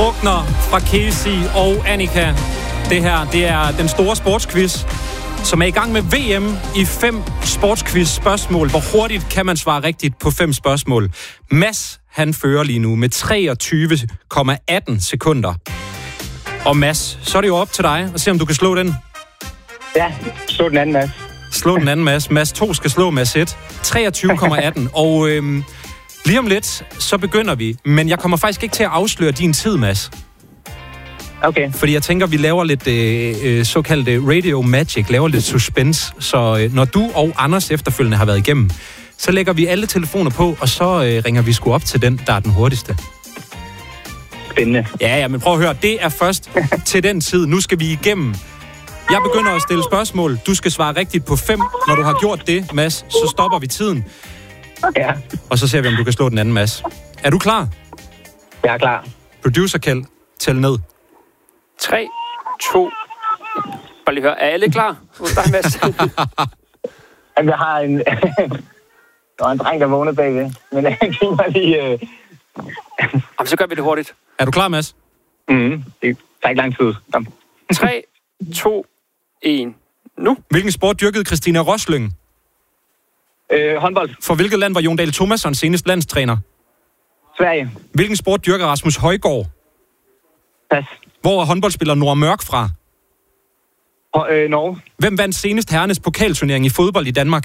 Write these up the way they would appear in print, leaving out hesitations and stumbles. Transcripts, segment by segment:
Bruckner fra Casey og Annika. Det her, det er den store sportsquiz, som er i gang med VM i 5 sportsquiz-spørgsmål. Hvor hurtigt kan man svare rigtigt på 5 spørgsmål? Mads, han fører lige nu med 23,18 sekunder. Og Mads, så er det jo op til dig at se, om du kan slå den. Ja, slå den anden, Mads. Slå den anden, Mads. Mads 2 skal slå Mads 1. 23,18. Og lige om lidt, så begynder vi. Men jeg kommer faktisk ikke til at afsløre din tid, Mads. Okay. Fordi jeg tænker, vi laver lidt såkaldt radio magic, laver lidt suspense. Så når du og Anders efterfølgende har været igennem, så lægger vi alle telefoner på, og så ringer vi sgu op til den, der er den hurtigste. Spændende. Ja, men prøv at høre. Det er først til den tid. Nu skal vi igennem. Jeg begynder at stille spørgsmål. Du skal svare rigtigt på 5. Når du har gjort det, Mads, så stopper vi tiden. Ja. Og så ser vi, om du kan slå den anden, Mads. Er du klar? Jeg er klar. Producer Kjeld, tæl ned. 3, 2... Bare lige høre. Er alle klar? Hos dig, Mads? Jamen, jeg har en... der var en dreng, der vågnede bagved. Men jeg giver mig lige... Jamen, så gør vi det hurtigt. Er du klar, Mads? Det tager ikke lang tid. Kom. 3, 2, 1. Nu. Hvilken sport dyrkede Christina Roslyng? Håndbold. For hvilket land var Jon Dahl Tomasson senest landstræner? Sverige. Hvilken sport dyrker Rasmus Højgaard? Pas. Hvor er håndboldspiller Nora Mørk fra? Norge. Hvem vandt senest herrenes pokalturnering i fodbold i Danmark?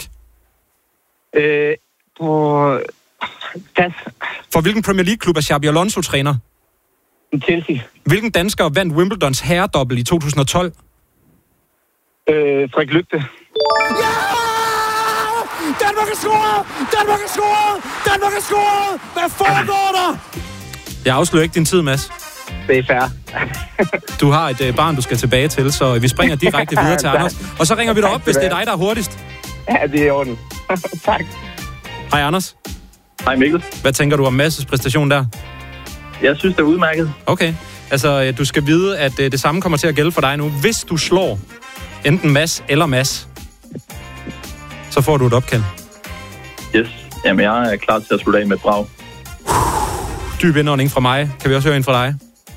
Pas. For hvilken Premier League-klub er Xabi Alonso træner? Chelsea. Hvilken dansker vandt Wimbledons herredobbel i 2012? Frederik Lygte. Ja! Danmark er scoret! Danmark er scoret! Danmark er scoret! Hvad foregår der? Jeg afslører ikke din tid, Mads. Det er fair. Du har et barn, du skal tilbage til, så vi springer direkte videre til Anders. Og så ringer vi dig op, hvis det er dig, der er hurtigst. Ja, det er i orden. Tak. Hej, Anders. Hej Mikkel. Hvad tænker du om Mads' præstation der? Jeg synes, det er udmærket. Okay. Altså, du skal vide, at det samme kommer til at gælde for dig nu. Hvis du slår enten Mads eller Mads, så får du et opkald. Yes. Jamen, jeg er klar til at slutte af med et brag. Dyb indånding fra mig. Kan vi også høre en fra dig?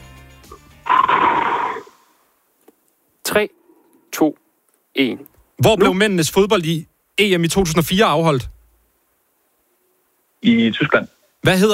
3, 2, 1. Hvor blev mændenes fodbold i EM i 2004 afholdt? I Tyskland. Hvad hedder